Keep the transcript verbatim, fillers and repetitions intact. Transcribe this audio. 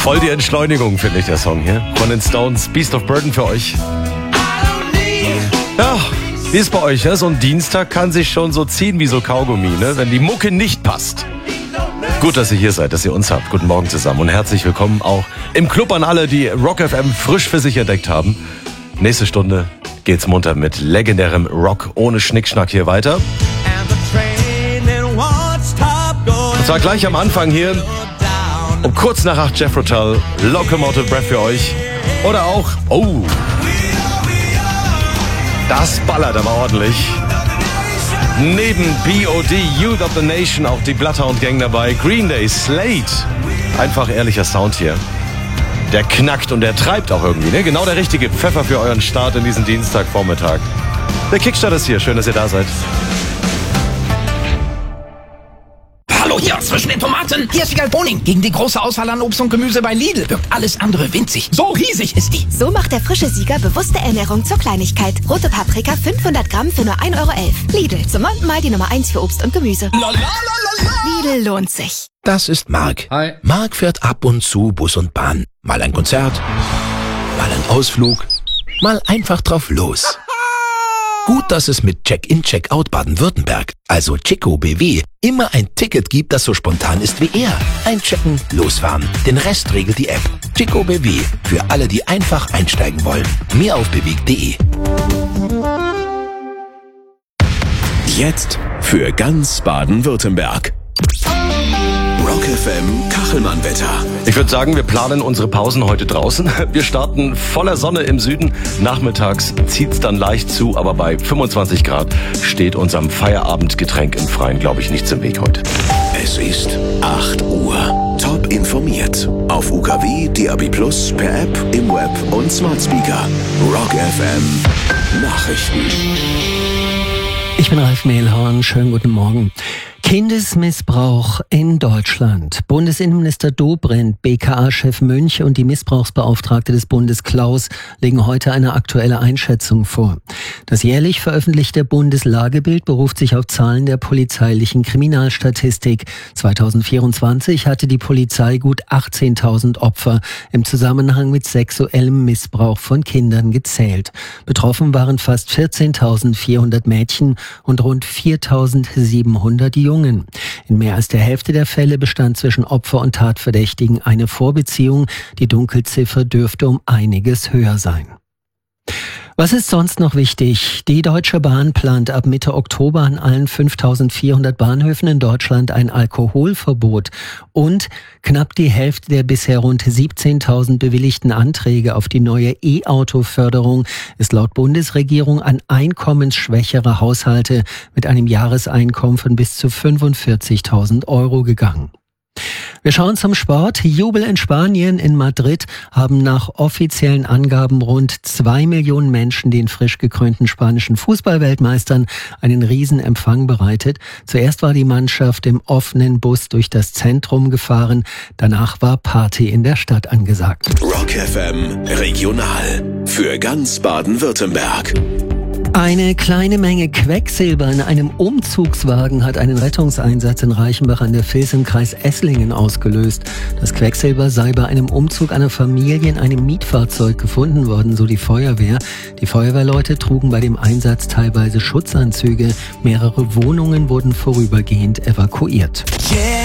Voll die Entschleunigung, finde ich, der Song hier. Von den Stones, Beast of Burden für euch. Ja, wie ist bei euch? Ja? So ein Dienstag kann sich schon so ziehen wie so Kaugummi, ne? Wenn die Mucke nicht passt. Gut, dass ihr hier seid, dass ihr uns habt. Guten Morgen zusammen und herzlich willkommen auch im Club an alle, die Rock F M frisch für sich entdeckt haben. Nächste Stunde geht's munter mit legendärem Rock ohne Schnickschnack hier weiter. Und zwar gleich am Anfang hier, um kurz nach acht Jethro Tull, Locomotive Breath für euch. Oder auch, oh, das ballert aber ordentlich. Neben B O D, Youth of the Nation, auch die Bloodhound Gang dabei. Green Day, Slade. Einfach ehrlicher Sound hier. Der knackt und der treibt auch irgendwie, ne? Genau der richtige Pfeffer für euren Start in diesen Dienstagvormittag. Der Kickstart ist hier. Schön, dass ihr da seid. Hallo hier zwischen den Tomaten. Hier ist die Galboning. Gegen die große Auswahl an Obst und Gemüse bei Lidl wirkt alles andere winzig. So riesig ist die. So macht der frische Sieger bewusste Ernährung zur Kleinigkeit. Rote Paprika fünfhundert Gramm für nur ein Euro elf. Lidl, zum neunten Mal die Nummer eins für Obst und Gemüse. La, la, la, la, la. Lidl lohnt sich. Das ist Marc. Hi. Marc fährt ab und zu Bus und Bahn. Mal ein Konzert, mal ein Ausflug, mal einfach drauf los. Gut, dass es mit Check-in, Check-out Baden-Württemberg, also Chico B W, immer ein Ticket gibt, das so spontan ist wie er. Einchecken, losfahren. Den Rest regelt die App. Chico B W, für alle, die einfach einsteigen wollen. Mehr auf bewegt punkt de. Jetzt für ganz Baden-Württemberg. Rock F M Kachelmann-Wetter. Ich würde sagen, wir planen unsere Pausen heute draußen. Wir starten voller Sonne im Süden. Nachmittags zieht's dann leicht zu, aber bei fünfundzwanzig Grad steht unserem Feierabendgetränk im Freien, glaube ich, nichts im Weg heute. Es ist acht Uhr. Top informiert. Auf U K W, D A B plus, per App, im Web und Smart Speaker. Rock F M Nachrichten. Ich bin Ralf Mehlhorn. Schönen guten Morgen. Kindesmissbrauch in Deutschland. Bundesinnenminister Dobrindt, B K A-Chef Münch und die Missbrauchsbeauftragte des Bundes Klaus legen heute eine aktuelle Einschätzung vor. Das jährlich veröffentlichte Bundeslagebild beruft sich auf Zahlen der polizeilichen Kriminalstatistik. zweitausendvierundzwanzig hatte die Polizei gut achtzehntausend Opfer im Zusammenhang mit sexuellem Missbrauch von Kindern gezählt. Betroffen waren fast vierzehntausendvierhundert Mädchen und rund viertausendsiebenhundert Jungen. In mehr als der Hälfte der Fälle bestand zwischen Opfer und Tatverdächtigen eine Vorbeziehung. Die Dunkelziffer dürfte um einiges höher sein. Was ist sonst noch wichtig? Die Deutsche Bahn plant ab Mitte Oktober an allen fünftausendvierhundert Bahnhöfen in Deutschland ein Alkoholverbot. Und knapp die Hälfte der bisher rund siebzehntausend bewilligten Anträge auf die neue E-Auto-Förderung ist laut Bundesregierung an einkommensschwächere Haushalte mit einem Jahreseinkommen von bis zu fünfundvierzigtausend Euro gegangen. Wir schauen zum Sport. Jubel in Spanien. In Madrid haben nach offiziellen Angaben rund zwei Millionen Menschen den frisch gekrönten spanischen Fußballweltmeistern einen Riesenempfang bereitet. Zuerst war die Mannschaft im offenen Bus durch das Zentrum gefahren. Danach war Party in der Stadt angesagt. Rock F M Regional. Für ganz Baden-Württemberg. Eine kleine Menge Quecksilber in einem Umzugswagen hat einen Rettungseinsatz in Reichenbach an der Vils im Kreis Esslingen ausgelöst. Das Quecksilber sei bei einem Umzug einer Familie in einem Mietfahrzeug gefunden worden, so die Feuerwehr. Die Feuerwehrleute trugen bei dem Einsatz teilweise Schutzanzüge. Mehrere Wohnungen wurden vorübergehend evakuiert. Yeah.